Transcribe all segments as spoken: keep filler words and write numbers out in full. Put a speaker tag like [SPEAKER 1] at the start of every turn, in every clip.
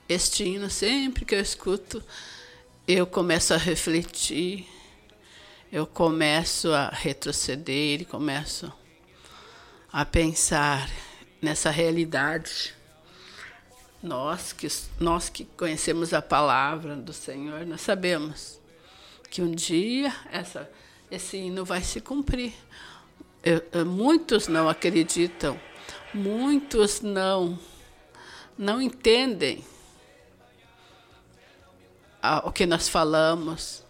[SPEAKER 1] este hino, sempre que eu escuto, eu começo a refletir, eu começo a retroceder e começo a pensar nessa realidade. Nós que, nós que conhecemos a palavra do Senhor, nós sabemos que um dia essa, esse hino vai se cumprir. Eu, eu, muitos não acreditam, muitos não, não entendem a, o que nós falamos,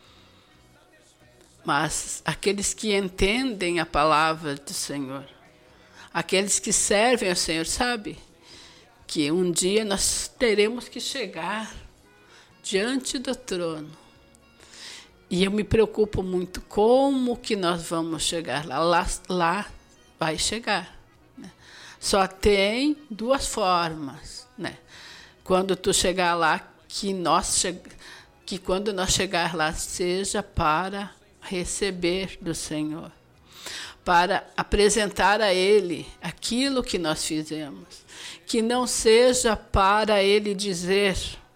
[SPEAKER 1] mas aqueles que entendem a palavra do Senhor, aqueles que servem ao Senhor, sabe que um dia nós teremos que chegar diante do trono. E eu me preocupo muito como que nós vamos chegar lá. Lá, lá vai chegar. Né? Só tem duas formas. Né? Quando tu chegar lá, que, nós che... que quando nós chegar lá, seja para receber do Senhor. Para apresentar a Ele aquilo que nós fizemos. Que não seja para Ele dizer: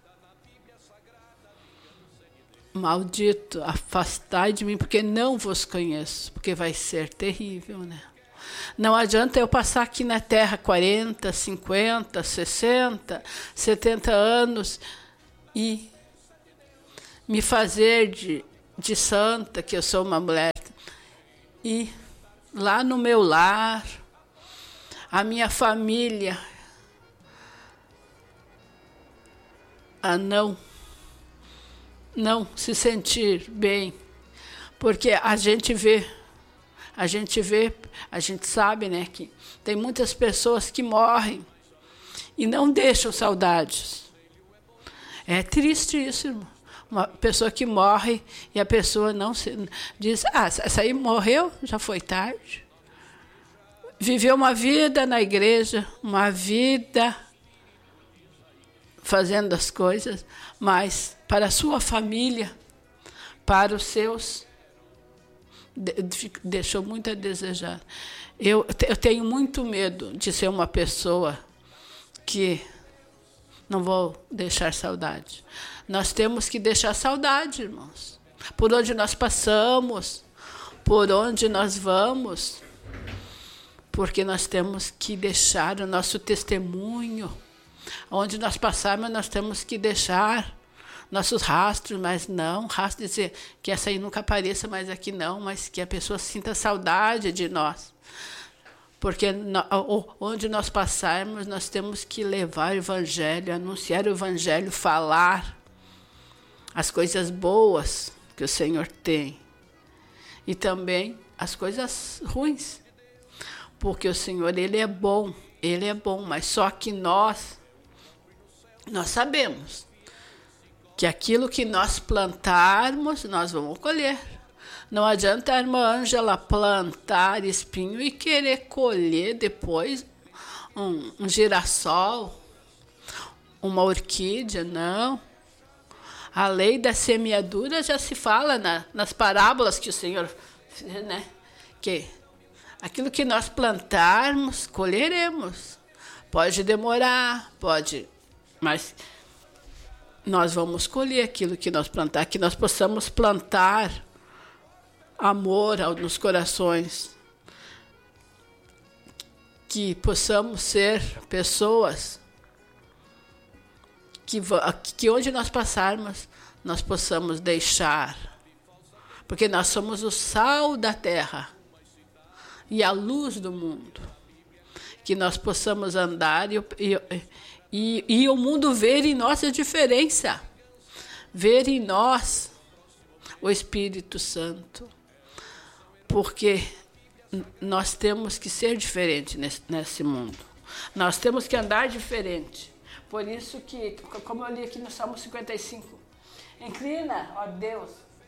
[SPEAKER 1] maldito, afastai de mim, porque não vos conheço, porque vai ser terrível, né? Não adianta eu passar aqui na terra quarenta, cinquenta, sessenta, setenta anos e me fazer de, de santa, que eu sou uma mulher, e lá no meu lar, a minha família, a não não se sentir bem, porque a gente vê, a gente vê, a gente sabe, né, que tem muitas pessoas que morrem e não deixam saudades. É triste isso, irmão. Uma pessoa que morre e a pessoa não se, diz: ah, essa aí morreu, já foi tarde. Viveu uma vida na igreja, uma vida fazendo as coisas, mas para a sua família, para os seus, deixou muito a desejar. Eu, eu tenho muito medo de ser uma pessoa que não vou deixar saudade. Nós temos que deixar saudade, irmãos. Por onde nós passamos, por onde nós vamos, porque nós temos que deixar o nosso testemunho. Onde nós passarmos, nós temos que deixar nossos rastros, mas não rastro dizer que essa aí nunca apareça mais aqui, não, mas que a pessoa sinta saudade de nós. Porque onde nós passarmos, nós temos que levar o Evangelho, anunciar o Evangelho, falar as coisas boas que o Senhor tem. E também as coisas ruins. Porque o Senhor, Ele é bom, Ele é bom, mas só que nós, nós sabemos que aquilo que nós plantarmos, nós vamos colher. Não adianta a irmã Ângela plantar espinho e querer colher depois um, um girassol, uma orquídea, não. A lei da semeadura já se fala na, nas parábolas que o Senhor, né, que aquilo que nós plantarmos, colheremos. Pode demorar, pode, mas nós vamos colher aquilo que nós plantar, que nós possamos plantar amor nos corações, que possamos ser pessoas que, que onde nós passarmos, nós possamos deixar, porque nós somos o sal da terra e a luz do mundo, que nós possamos andar e, e, e, e o mundo ver em nós a diferença, ver em nós o Espírito Santo, porque nós temos que ser diferentes nesse, nesse mundo, nós temos que andar diferente. Por isso que, como eu li aqui no Salmo cinquenta e cinco, inclina, ó Deus,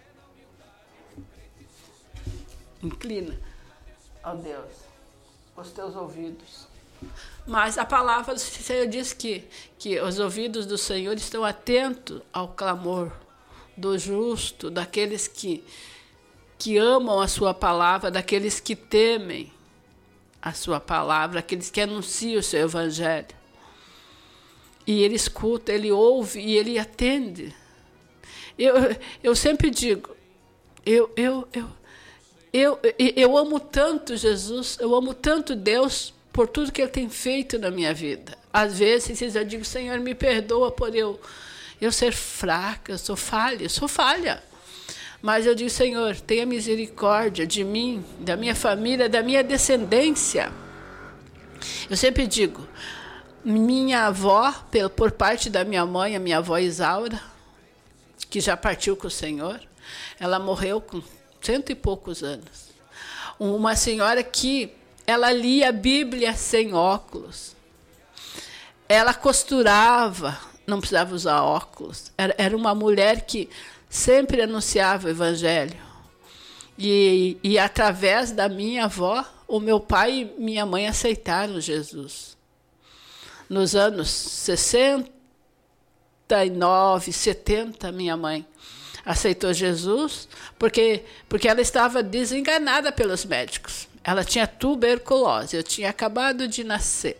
[SPEAKER 1] inclina, ó Deus, os teus ouvidos. Mas a palavra do Senhor diz que, que os ouvidos do Senhor estão atentos ao clamor do justo, daqueles que, que amam a sua palavra, daqueles que temem a sua palavra, aqueles que anunciam o seu evangelho. E ele escuta, ele ouve e ele atende. Eu, eu sempre digo, eu, eu, eu, eu, eu amo tanto Jesus, eu amo tanto Deus por tudo que Ele tem feito na minha vida. Às vezes eu digo, Senhor, me perdoa por eu, eu ser fraca, eu sou falha, eu sou falha. Mas eu digo, Senhor, tenha misericórdia de mim, da minha família, da minha descendência. Eu sempre digo, minha avó, por parte da minha mãe, a minha avó Isaura, que já partiu com o Senhor, ela morreu com cento e poucos anos. Uma senhora que ela lia a Bíblia sem óculos. Ela costurava, não precisava usar óculos. Era, era uma mulher que sempre anunciava o Evangelho. E, e através da minha avó, o meu pai e minha mãe aceitaram Jesus. Nos anos sessenta e nove, setenta, minha mãe aceitou Jesus porque, porque ela estava desenganada pelos médicos. Ela tinha tuberculose, eu tinha acabado de nascer.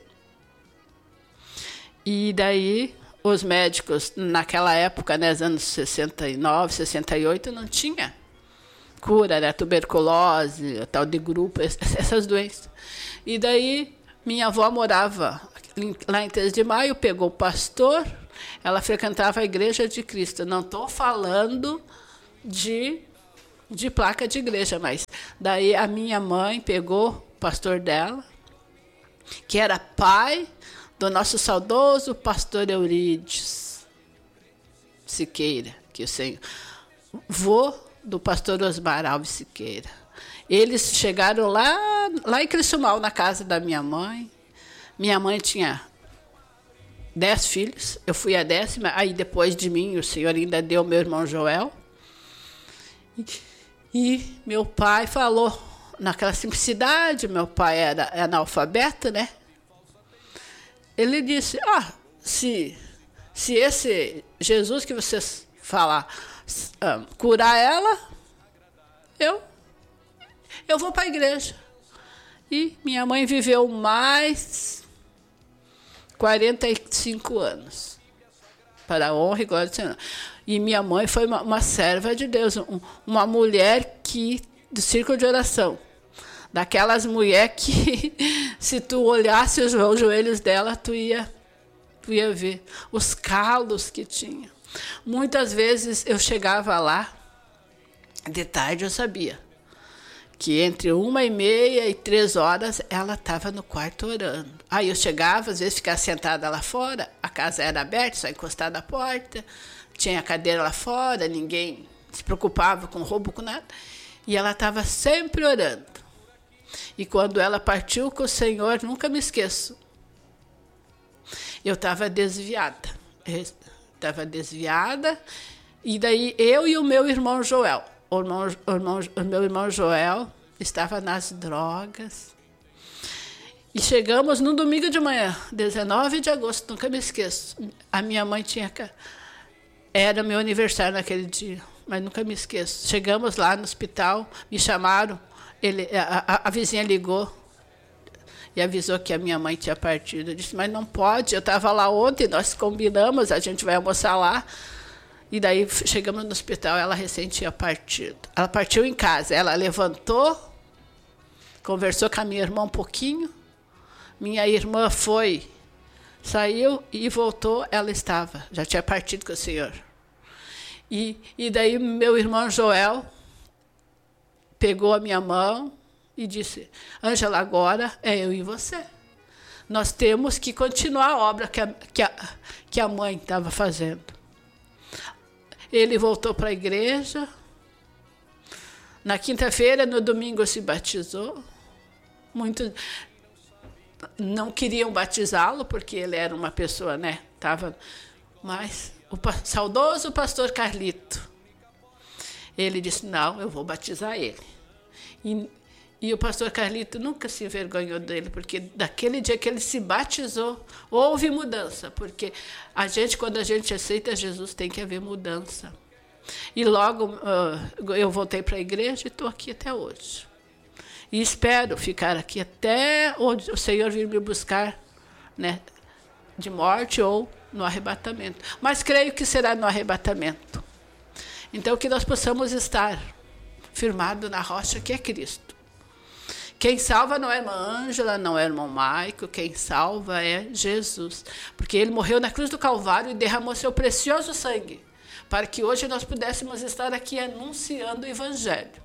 [SPEAKER 1] E daí, os médicos, naquela época, nos né, anos sessenta e nove, sessenta e oito, não tinha cura, né? Tuberculose, tal de grupo, essas doenças. E daí, minha avó morava lá em Três de Maio, pegou o pastor, ela frequentava a Igreja de Cristo. Não estou falando de, de placa de igreja, mas daí a minha mãe pegou o pastor dela, que era pai do nosso saudoso pastor Eurídice Siqueira, que o Senhor, vô do pastor Osmar Alves Siqueira. Eles chegaram lá, lá em Criciúmal, na casa da minha mãe. Minha mãe tinha dez filhos, eu fui a décima, aí depois de mim o Senhor ainda deu meu irmão Joel. E, e meu pai falou, naquela simplicidade, meu pai era analfabeto, né? Ele disse, ah, se, se esse Jesus que vocês falar um, curar ela, eu, eu vou para a igreja. E minha mãe viveu mais quarenta e cinco anos, para a honra e glória do Senhor. E minha mãe foi uma, uma serva de Deus, um, uma mulher que, do círculo de oração, daquelas mulheres que, se tu olhasse os, os joelhos dela, tu ia, tu ia ver os calos que tinha. Muitas vezes eu chegava lá, de tarde eu sabia que entre uma e meia e três horas ela estava no quarto orando. Aí eu chegava, às vezes ficava sentada lá fora, a casa era aberta, só encostada à porta, tinha a cadeira lá fora, ninguém se preocupava com roubo, com nada. E ela estava sempre orando. E quando ela partiu com o Senhor, nunca me esqueço, eu estava desviada. Estava desviada, e daí eu e o meu irmão Joel, O, irmão, o, irmão, o meu irmão Joel estava nas drogas. E chegamos no domingo de manhã, dezenove de agosto, nunca me esqueço. A minha mãe tinha... Era meu aniversário naquele dia, mas nunca me esqueço. Chegamos lá no hospital, me chamaram, ele, a, a, a vizinha ligou e avisou que a minha mãe tinha partido. Eu disse, mas não pode, eu estava lá ontem, nós combinamos, a gente vai almoçar lá. E daí chegamos no hospital, ela recém tinha partido. Ela partiu em casa, ela levantou, conversou com a minha irmã um pouquinho. Minha irmã foi, saiu e voltou, ela estava, já tinha partido com o Senhor. E, e daí meu irmão Joel pegou a minha mão e disse, Ângela, agora é eu e você. Nós temos que continuar a obra que a, que a, que a mãe estava fazendo. Ele voltou para a igreja. Na quinta-feira, no domingo, se batizou. Muitos não queriam batizá-lo, porque ele era uma pessoa, né? Tava, mas o saudoso pastor Carlito, ele disse, não, eu vou batizar ele. E, e o pastor Carlito nunca se envergonhou dele, porque daquele dia que ele se batizou, houve mudança, porque a gente, quando a gente aceita Jesus, tem que haver mudança. E logo uh, eu voltei para a igreja e estou aqui até hoje. E espero ficar aqui até onde o Senhor vir me buscar, né, de morte ou no arrebatamento. Mas creio que será no arrebatamento. Então, que nós possamos estar firmados na rocha que é Cristo. Quem salva não é a irmã Ângela, não é o irmão Maico, quem salva é Jesus. Porque ele morreu na cruz do Calvário e derramou seu precioso sangue, para que hoje nós pudéssemos estar aqui anunciando o Evangelho.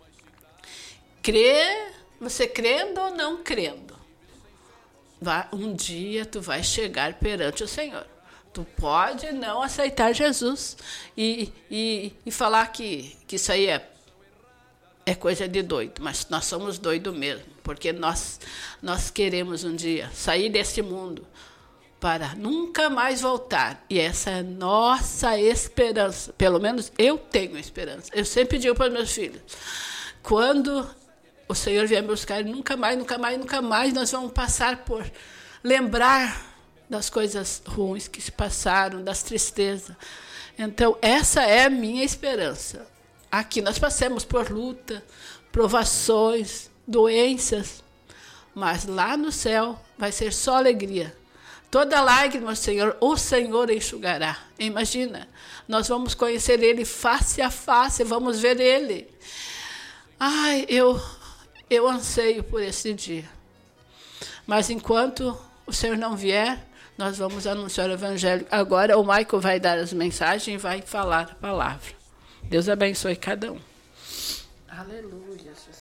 [SPEAKER 1] Crê, você crendo ou não crendo, vai, um dia tu vai chegar perante o Senhor. Tu pode não aceitar Jesus e, e, e falar que, que isso aí é, é coisa de doido, mas nós somos doidos mesmo, porque nós, nós queremos um dia sair desse mundo para nunca mais voltar. E essa é a nossa esperança. Pelo menos eu tenho esperança. Eu sempre digo para os meus filhos, quando o Senhor vier me buscar, nunca mais, nunca mais, nunca mais nós vamos passar por lembrar das coisas ruins que se passaram, das tristezas. Então, essa é a minha esperança. Aqui nós passamos por luta, provações, doenças, mas lá no céu vai ser só alegria. Toda lágrima, Senhor, o Senhor enxugará. Imagina, nós vamos conhecer Ele face a face, vamos ver Ele. Ai, eu, eu anseio por esse dia. Mas enquanto o Senhor não vier, nós vamos anunciar o Evangelho. Agora o Michael vai dar as mensagens e vai falar a palavra. Deus abençoe cada um. Aleluia, Jesus.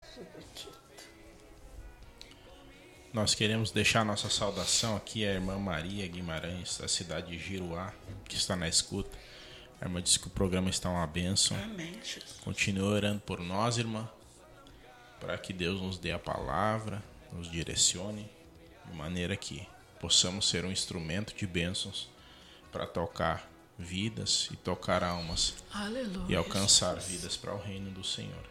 [SPEAKER 2] Nós queremos deixar nossa saudação aqui à irmã Maria Guimarães, da cidade de Giruá, que está na escuta. A irmã disse que o programa está uma bênção.
[SPEAKER 1] Amém, Jesus.
[SPEAKER 2] Continue orando por nós, irmã, para que Deus nos dê a palavra, nos direcione, de maneira que possamos ser um instrumento de bênçãos para tocar vidas e tocar almas.
[SPEAKER 1] Aleluia,
[SPEAKER 2] e alcançar
[SPEAKER 1] Jesus.
[SPEAKER 2] Vidas para o reino do Senhor.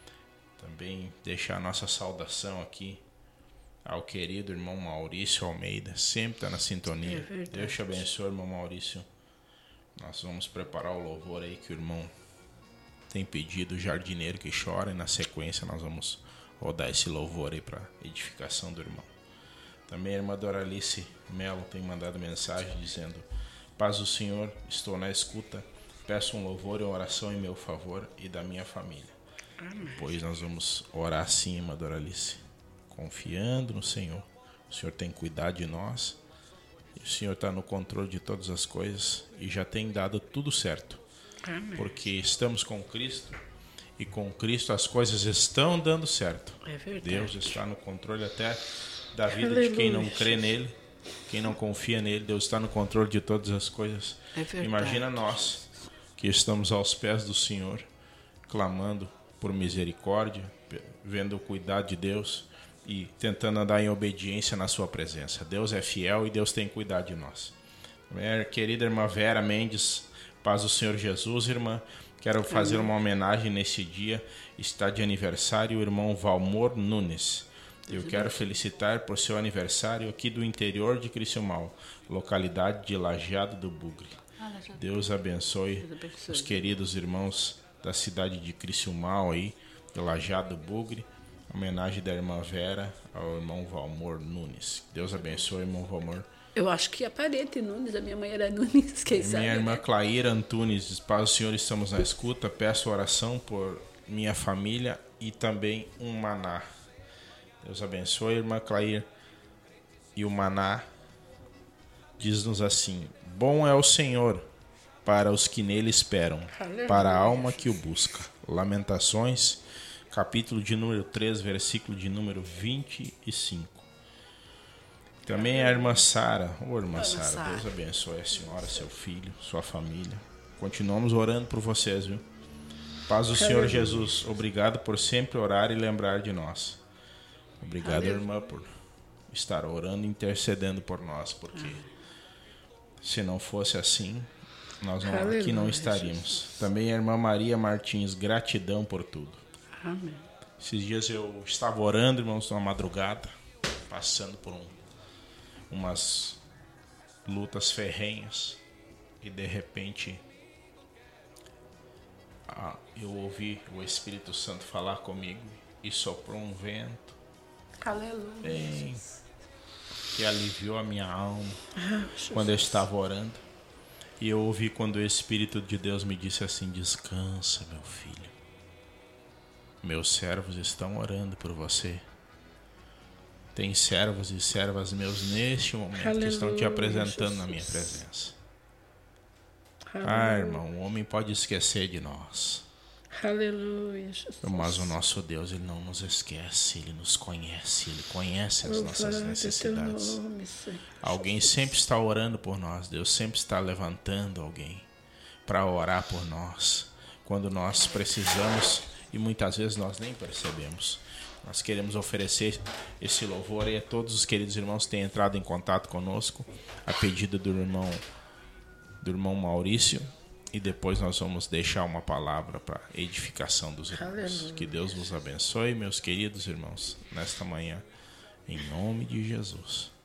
[SPEAKER 2] Também deixar a nossa saudação aqui ao querido irmão Maurício Almeida, sempre está na sintonia.
[SPEAKER 1] É
[SPEAKER 2] Deus te abençoe, irmão Maurício. Nós vamos preparar o louvor aí que o irmão tem pedido, o jardineiro que chora, e na sequência nós vamos rodar esse louvor aí para edificação do irmão. Também a irmã Doralice Melo tem mandado mensagem dizendo: paz do Senhor, estou na escuta, peço um louvor e uma oração em meu favor e da minha família. Amém. Depois nós vamos orar sim, irmã Doralice, confiando no Senhor. O Senhor tem cuidado de nós, e o Senhor está no controle de todas as coisas e já tem dado tudo certo. Amém. Porque estamos com Cristo e com Cristo as coisas estão dando certo.
[SPEAKER 1] É verdade.
[SPEAKER 2] Deus está no controle até da vida
[SPEAKER 1] Aleluia,
[SPEAKER 2] de quem não crê nele, quem não confia nele. Deus está no controle de todas as coisas.
[SPEAKER 1] É verdade.
[SPEAKER 2] Imagina nós que estamos aos pés do Senhor, clamando por misericórdia, vendo o cuidado de Deus e tentando andar em obediência na sua presença. Deus é fiel e Deus tem cuidado de nós. Minha querida irmã Vera Mendes, paz do Senhor Jesus, irmã. Quero fazer uma homenagem nesse dia. Está de aniversário o irmão Valmor Nunes. Eu quero felicitar por seu aniversário aqui do interior de Criciúmal, localidade de Lajeado do Bugre. Deus abençoe, Deus abençoe os queridos irmãos da cidade de Criciúmal aí, de Lajeado do Bugre. Homenagem da irmã Vera ao irmão Valmor Nunes. Deus abençoe, irmão Valmor.
[SPEAKER 1] Eu acho que é parente Nunes, a minha mãe era Nunes, quem sabe.
[SPEAKER 2] Minha irmã
[SPEAKER 1] né?
[SPEAKER 2] Claíra Antunes, paz do Senhor, estamos na escuta. Peço oração por minha família e também um maná. Deus abençoe, irmã Clair. E o maná diz-nos assim: bom é o Senhor para os que nele esperam, Aleluia. Para a alma que o busca. Lamentações, capítulo de número três, versículo de número vinte e cinco. Também a irmã Sara. Ô, irmã Sara, Deus abençoe a senhora, seu filho, sua família. Continuamos orando por vocês, viu? Paz do Senhor Jesus. Obrigado por sempre orar e lembrar de nós. Obrigado, Aleluia. Irmã, por estar orando e intercedendo por nós, porque Aleluia. Se não fosse assim, nós não, aqui não estaríamos. Jesus. Também a irmã Maria Martins, gratidão por tudo.
[SPEAKER 1] Amém.
[SPEAKER 2] Esses dias eu estava orando, irmãos, numa madrugada, passando por um, umas lutas ferrenhas, e de repente ah, eu ouvi o Espírito Santo falar comigo e soprou um vento.
[SPEAKER 1] Aleluia.
[SPEAKER 2] Bem, que aliviou a minha alma quando eu estava orando. E eu ouvi quando o Espírito de Deus me disse assim: descansa, meu filho. Meus servos estão orando por você. Tem servos e servas meus neste momento Aleluia, que estão te apresentando Jesus. Na minha presença. Aleluia. Ah, irmão, o homem pode esquecer de nós.
[SPEAKER 1] Aleluia, Jesus.
[SPEAKER 2] Mas o nosso Deus, Ele não nos esquece, Ele nos conhece, Ele conhece as nossas necessidades. Nome, alguém sempre está orando por nós, Deus sempre está levantando alguém para orar por nós, quando nós precisamos e muitas vezes nós nem percebemos. Nós queremos oferecer esse louvor e a todos os queridos irmãos que têm entrado em contato conosco, a pedido do irmão, do irmão Maurício. E depois nós vamos deixar uma palavra para edificação dos irmãos. Aleluia. Que Deus vos abençoe, meus queridos irmãos, nesta manhã, em nome de Jesus.